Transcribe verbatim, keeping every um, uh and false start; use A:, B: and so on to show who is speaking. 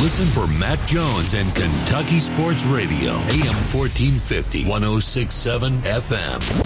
A: Listen for Matt Jones and Kentucky Sports Radio, A M fourteen fifty, one oh six point seven F M.